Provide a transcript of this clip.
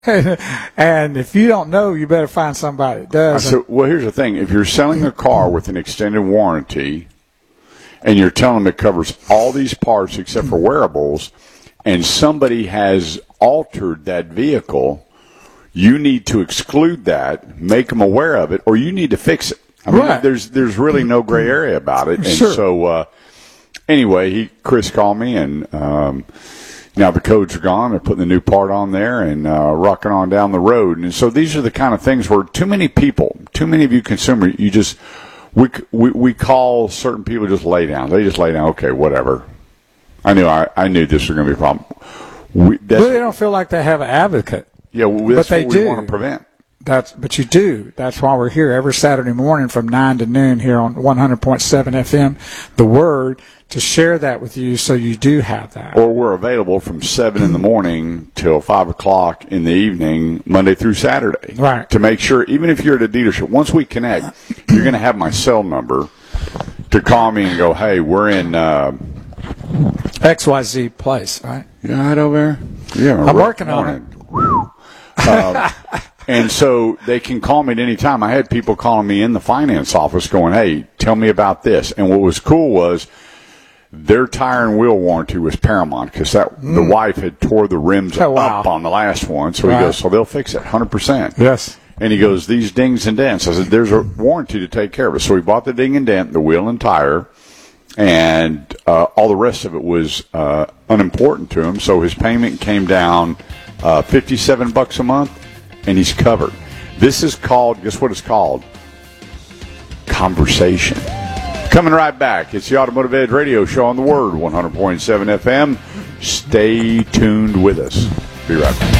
And if you don't know, you better find somebody that does. So, well, here's the thing. If you're selling a car with an extended warranty and you're telling them it covers all these parts except for wearables, and somebody has altered that vehicle, you need to exclude that, make them aware of it, or you need to fix it. I mean, Right. there's really no gray area about it. And Sure. so, anyway, Chris called me, and now the codes are gone. They're putting the new part on there and rocking on down the road. And so these are the kind of things where too many of you consumers, we call certain people just lay down. They just lay down. Okay, whatever. I knew this was going to be a problem. But they don't feel like they have an advocate. Yeah, that's but they what we do. want to prevent. But you do. That's why we're here every Saturday morning from 9 to noon here on 100.7 FM, The Word, to share that with you so you do have that. Or we're available from 7 in the morning till 5 o'clock in the evening, Monday through Saturday. Right. To make sure, even if you're at a dealership, once we connect, you're going to have my cell number to call me and go, hey, we're in XYZ place, right? you right over there? Yeah, I'm working on it. And so they can call me at any time. I had people calling me in the finance office going, hey, tell me about this. And what was cool was their tire and wheel warranty was paramount because the wife had tore the rims up on the last one. So he goes, so they'll fix it 100%. Yes. And he goes, these dings and dents. I said, there's a warranty to take care of it. So he bought the ding and dent, the wheel and tire, and all the rest of it was unimportant to him. So his payment came down $57 a month. And he's covered. This is called, guess what it's called? Conversation. Coming right back. It's the Automotive Edge Radio Show on The Word, 100.7 FM. Stay tuned with us. Be right back.